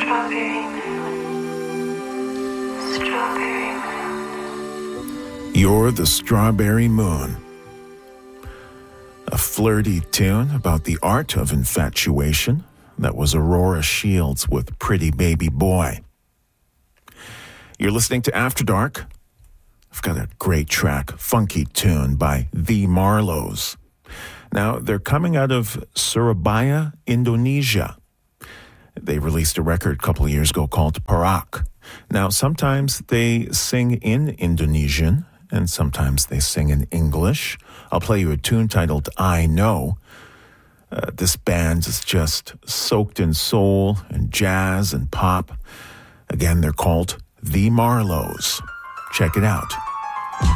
Strawberry moon. Strawberry moon. You're the Strawberry Moon. A flirty tune about the art of infatuation. That was Aurora Shields with Pretty Baby Boy. You're listening to After Dark. I've got a great track, funky tune by The Marlows. Now, they're coming out of Surabaya, Indonesia. They released a record a couple of years ago called Perak. Now, sometimes they sing in Indonesian, and sometimes they sing in English. I'll play you a tune titled I Know. This band is just soaked in soul and jazz and pop. Again, they're called The Marlows. Check it out.